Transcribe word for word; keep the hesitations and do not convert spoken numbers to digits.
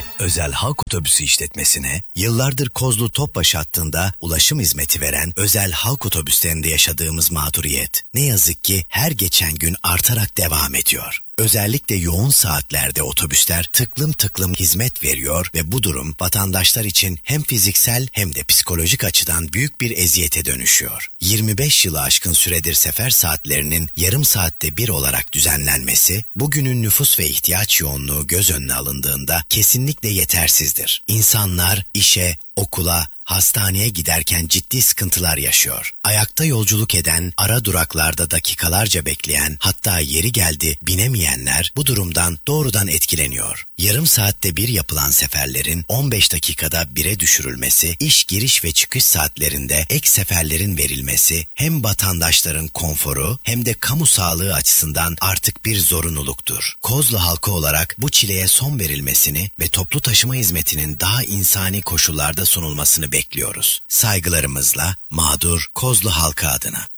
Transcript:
Belediyesi Özel Halk Otobüsü işletmesine yıllardır Kozlu Topbaşı hattında ulaşım hizmeti veren özel halk otobüslerinde yaşadığımız mağduriyet ne yazık ki her geçen gün artarak devam ediyor. Özellikle yoğun saatlerde otobüsler tıklım tıklım hizmet veriyor ve bu durum vatandaşlar için hem fiziksel hem de psikolojik açıdan büyük bir eziyete dönüşüyor. yirmi beş yılı aşkın süredir sefer saatlerinin yarım saatte bir olarak düzenlenmesi, bugünün nüfus ve ihtiyaç yoğunluğu göz önüne alındığında kesinlikle yetersizdir. İnsanlar işe, okula, hastaneye giderken ciddi sıkıntılar yaşıyor. Ayakta yolculuk eden, ara duraklarda dakikalarca bekleyen, hatta yeri geldi binemeyenler bu durumdan doğrudan etkileniyor. Yarım saatte bir yapılan seferlerin on beş dakikada bire düşürülmesi, iş giriş ve çıkış saatlerinde ek seferlerin verilmesi hem vatandaşların konforu hem de kamu sağlığı açısından artık bir zorunluluktur. Kozlu halkı olarak bu çileye son verilmesini ve toplu taşıma hizmetinin daha insani koşullarda sunulmasını bekliyoruz. Saygılarımızla mağdur Kozlu halkı adına.